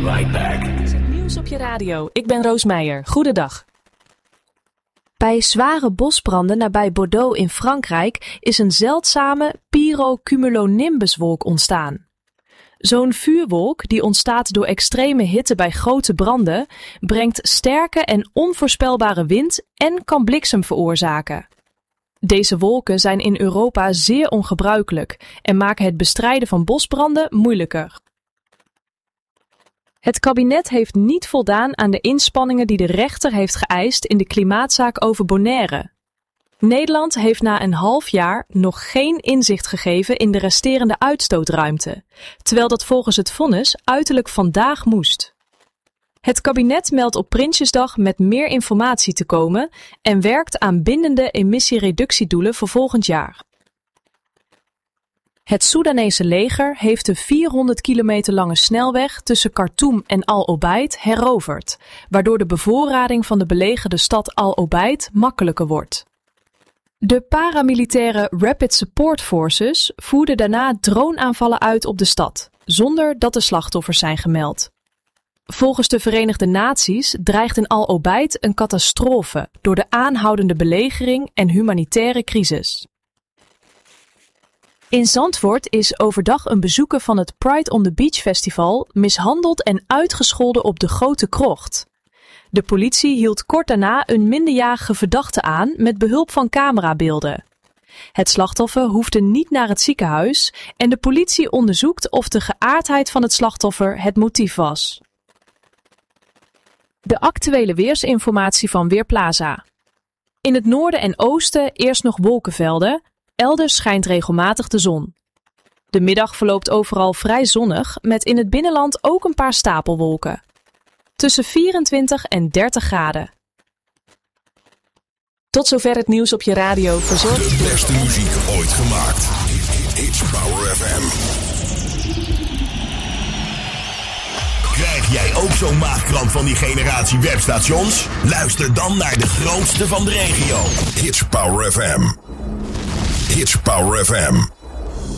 right back. Het is het nieuws op je radio. Ik ben Roos Meijer. Goedendag. Bij zware bosbranden nabij Bordeaux in Frankrijk is een zeldzame pyrocumulonimbuswolk ontstaan. Zo'n vuurwolk, die ontstaat door extreme hitte bij grote branden, brengt sterke en onvoorspelbare wind en kan bliksem veroorzaken. Deze wolken zijn in Europa zeer ongebruikelijk en maken het bestrijden van bosbranden moeilijker. Het kabinet heeft niet voldaan aan de inspanningen die de rechter heeft geëist in de klimaatzaak over Bonaire. Nederland heeft na een half jaar nog geen inzicht gegeven in de resterende uitstootruimte, terwijl dat volgens het vonnis uiterlijk vandaag moest. Het kabinet meldt op Prinsjesdag met meer informatie te komen en werkt aan bindende emissiereductiedoelen voor volgend jaar. Het Soedanese leger heeft de 400 kilometer lange snelweg tussen Khartoum en Al Obeid heroverd, waardoor de bevoorrading van de belegerde stad Al Obeid makkelijker wordt. De paramilitaire Rapid Support Forces voerden daarna droneaanvallen uit op de stad, zonder dat er slachtoffers zijn gemeld. Volgens de Verenigde Naties dreigt in Al Obeid een catastrofe door de aanhoudende belegering en humanitaire crisis. In Zandvoort is overdag een bezoeker van het Pride on the Beach Festival mishandeld en uitgescholden op de Grote Krocht. De politie hield kort daarna een minderjarige verdachte aan met behulp van camerabeelden. Het slachtoffer hoefde niet naar het ziekenhuis en de politie onderzoekt of de geaardheid van het slachtoffer het motief was. De actuele weersinformatie van Weerplaza. In het noorden en oosten eerst nog wolkenvelden, elders schijnt regelmatig de zon. De middag verloopt overal vrij zonnig, met in het binnenland ook een paar stapelwolken. Tussen 24 en 30 graden. Tot zover het nieuws op je radio, verzorgd. De beste muziek ooit gemaakt. It's Power FM. Krijg jij ook zo'n maagkramp van die generatie webstations? Luister dan naar de grootste van de regio. It's Power FM. It's Power FM.